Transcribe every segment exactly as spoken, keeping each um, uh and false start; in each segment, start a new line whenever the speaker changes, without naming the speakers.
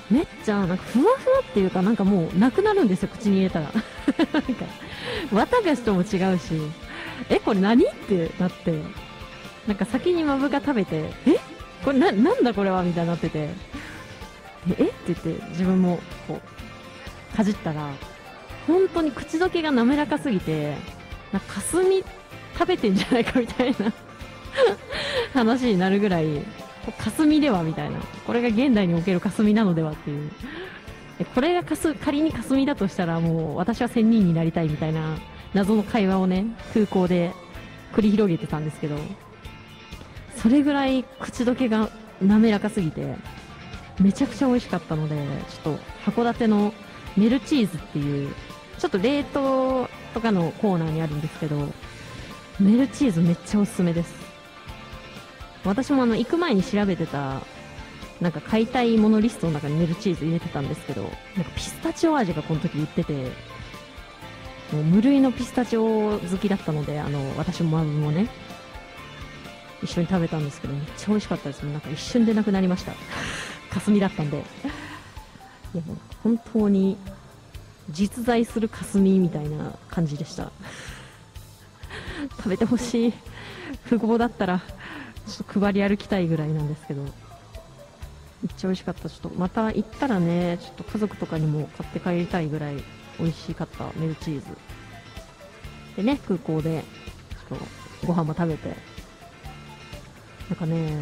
めっちゃなんかふわふわっていうか、なんかもうなくなるんですよ、口に入れたら。なんか綿菓子とも違うし、えこれ何ってなって、なんか先にマブが食べて、えこれななんだこれはみたいになってて、でえって言って自分もこうかじったら、本当に口どけが滑らかすぎて、なんか霞食べてんじゃないかみたいな話になるぐらい、霞ではみたいな、これが現代における霞なのではっていう、えこれがかす仮に霞だとしたら、もう私は仙人になりたいみたいな謎の会話をね、空港で繰り広げてたんですけど、それぐらい口どけが滑らかすぎて、めちゃくちゃ美味しかったので、ちょっと函館のメルチーズっていう、ちょっと冷凍とかのコーナーにあるんですけど、メルチーズめっちゃおすすめです。私もあの行く前に調べてたなんか買いたいものリストの中にメルチーズ入れてたんですけど、なんかピスタチオ味がこの時売ってて、もう無類のピスタチオ好きだったので、あの私もマブもね一緒に食べたんですけど、めっちゃ美味しかったです。なんか一瞬でなくなりました。霞だったんで。いやもう本当に実在する霞みたいな感じでした。食べてほしい。富豪だったらちょっと配り歩きたいぐらいなんですけど、めっちゃ美味しかった。ちょっとまた行ったらね、ちょっと家族とかにも買って帰りたいぐらい美味しかったメルチーズでね、空港でちょっとご飯も食べて、なんかね、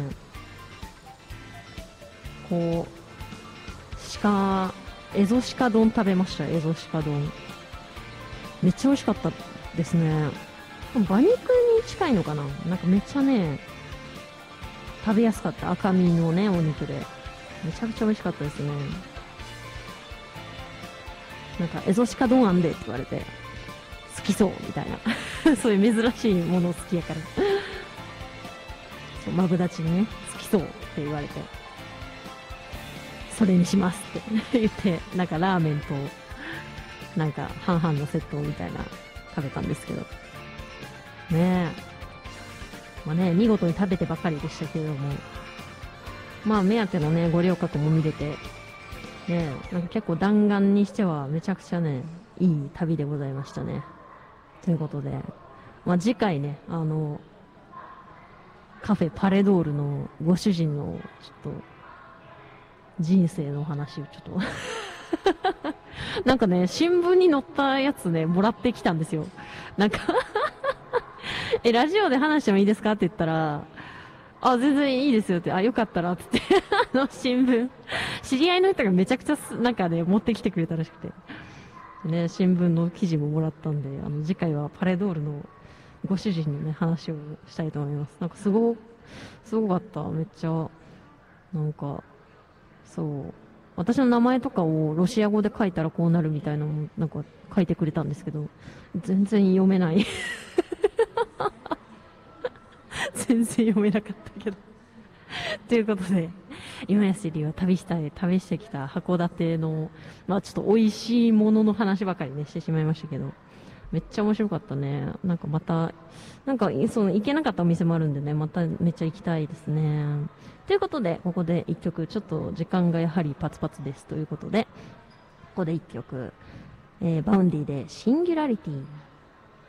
こう鹿エゾ鹿丼食べました。エゾ鹿丼めっちゃ美味しかったですね。馬肉に近いのかな。なんかめっちゃね食べやすかった。赤身のねお肉でめちゃくちゃ美味しかったですね。なんかエゾシカ丼あんでって言われて、好きそうみたいなそういう珍しいもの好きやからそうマブダチにね好きそうって言われて、それにしますって言って、なんかラーメンとなんか半々のセットみたいな食べたんですけどねえ、まあね、見事に食べてばかりでしたけれども、まあ目当てのね五稜郭も見れてね、なんか結構弾丸にしてはめちゃくちゃねいい旅でございましたね。ということで、まあ、次回ね、あのカフェパレドールのご主人のちょっと人生の話をちょっとなんかね新聞に載ったやつねもらってきたんですよ。なんかえラジオで話してもいいですかって言ったら、あ全然いいですよって、あよかったらって言ってあの新聞知り合いの人がめちゃくちゃなんかね持ってきてくれたらしくてね、新聞の記事ももらったんで、あの次回はパレドールのご主人のね話をしたいと思います。なんかすごすごかった。めっちゃなんかそう私の名前とかをロシア語で書いたらこうなるみたいなのもなんか書いてくれたんですけど、全然読めない全然読めなかったけどということで、今やすりは旅したい旅してきた函館のまあちょっと美味しいものの話ばかりねしてしまいましたけど、めっちゃ面白かったね。なんかまたなんかその行けなかったお店もあるんでね、まためっちゃ行きたいですね。ということでここで一曲、ちょっと時間がやはりパツパツですということで、ここで一曲、えー、バウンディでシンギュラリティ。